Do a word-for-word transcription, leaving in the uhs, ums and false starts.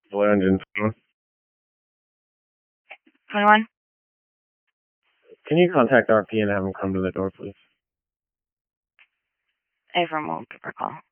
Blue engine. twenty-one? Can you contact R P and have him come to the door, please? Avram will give her a call.